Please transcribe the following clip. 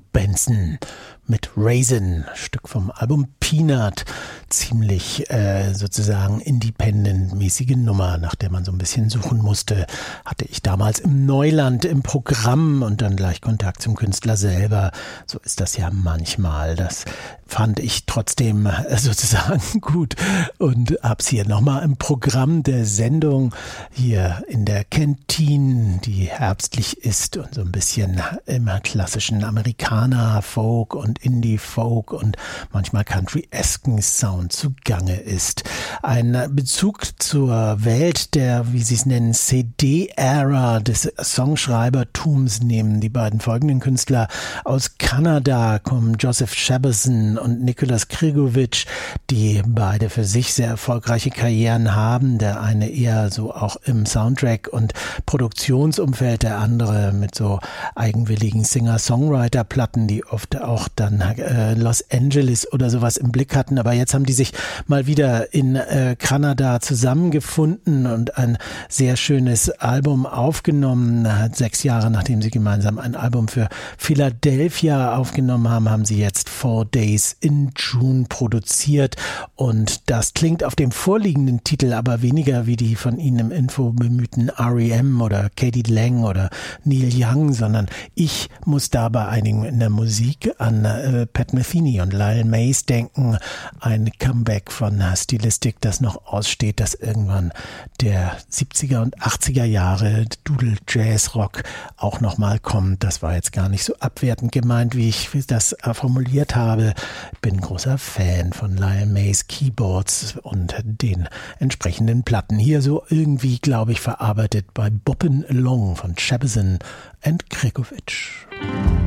Benson mit Raisin, Stück vom Album Peanut. Ziemlich sozusagen independent-mäßige Nummer, nach der man so ein bisschen suchen musste. Hatte ich damals im Neuland im Programm und dann gleich Kontakt zum Künstler selber. So ist das ja manchmal. Das fand ich trotzdem sozusagen gut und hab's hier nochmal im Programm der Sendung hier in der Kantine, die herbstlich ist und so ein bisschen immer klassischen Amerikaner, Folk und Indie-Folk und manchmal Country-esken Sound zugange ist. Ein Bezug zur Welt der, wie sie es nennen, CD-Ära des Songschreibertums nehmen die beiden folgenden Künstler aus Kanada, kommen Joseph Shabason und Nicholas Krigovic, die beide für sich sehr erfolgreiche Karrieren haben. Der eine eher so auch im Soundtrack- und Produktionsumfeld, der andere mit so eigenwilligen Singer-Songwriter-Platten, die oft auch dann Los Angeles oder sowas im Blick hatten. Aber jetzt haben die sich mal wieder in Kanada zusammengefunden und ein sehr schönes Album aufgenommen. 6 Jahre nachdem sie gemeinsam ein Album für Philadelphia aufgenommen haben, haben sie jetzt 4 Days in June produziert. Und das klingt auf dem vorliegenden Titel aber weniger wie die von ihnen im Info bemühten R.E.M. oder Katie Lang oder Neil Young, sondern ich muss da bei einigen in der Musik an Pat Metheny und Lyle Mays denken. Ein Comeback von Stilistik, das noch aussteht, dass irgendwann der 70er und 80er Jahre Doodle Jazz Rock auch nochmal kommt. Das war jetzt gar nicht so abwertend gemeint, wie ich das formuliert habe. Bin ein großer Fan von Lyle Mays Keyboards und den entsprechenden Platten. Hier so irgendwie, glaube ich, verarbeitet bei Boppin' Along von Shabason and Krigovic.